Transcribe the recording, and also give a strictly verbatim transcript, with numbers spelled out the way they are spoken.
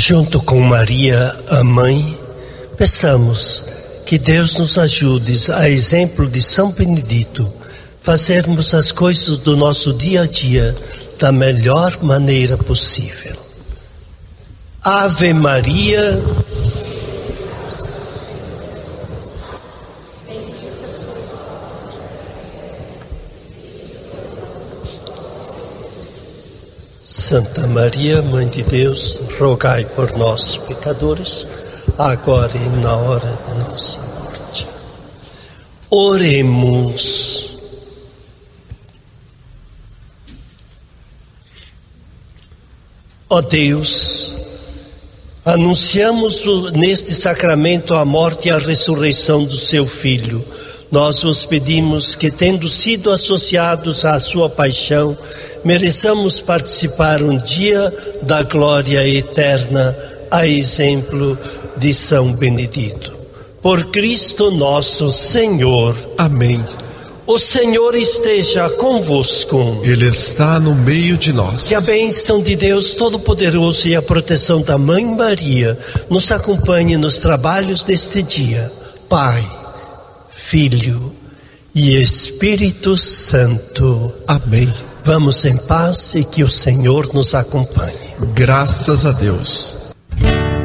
Junto com Maria, a mãe, peçamos que Deus nos ajude, a exemplo de São Benedito, fazermos as coisas do nosso dia a dia da melhor maneira possível. Ave Maria. Santa Maria, Mãe de Deus, rogai por nós, pecadores, agora e na hora da nossa morte. Oremos. Ó Deus, anunciamos neste sacramento a morte e a ressurreição do seu Filho. Nós vos pedimos que, tendo sido associados à sua paixão, mereçamos participar um dia da glória eterna, a exemplo de São Benedito. Por Cristo nosso Senhor. Amém. O Senhor esteja convosco. Ele está no meio de nós. Que a bênção de Deus Todo-Poderoso e a proteção da Mãe Maria nos acompanhe nos trabalhos deste dia. Pai, Filho e Espírito Santo. Amém. Vamos em paz e que o Senhor nos acompanhe. Graças a Deus.